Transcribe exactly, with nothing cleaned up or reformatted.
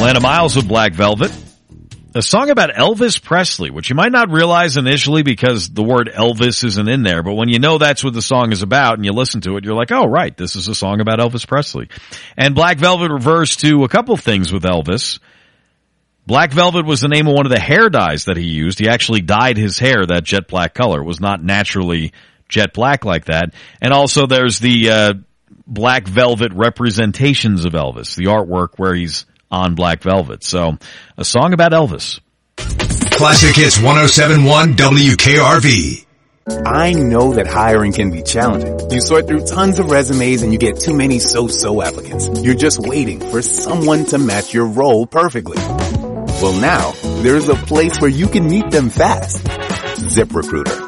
Alana Miles with Black Velvet. A song about Elvis Presley, which you might not realize initially because the word Elvis isn't in there, but when you know that's what the song is about and you listen to it, you're like, oh, right, this is a song about Elvis Presley. And Black Velvet refers to a couple things with Elvis. Black Velvet was the name of one of the hair dyes that he used. He actually dyed his hair that jet black color. It was not naturally jet black like that. And also there's the uh Black Velvet representations of Elvis, the artwork where he's on Black Velvet. So, a song about Elvis. Classic Hits one oh seven point one W K R V. I know that hiring can be challenging. You sort through tons of resumes and you get too many so-so applicants. You're just waiting for someone to match your role perfectly. Well, now, there's a place where you can meet them fast. ZipRecruiter.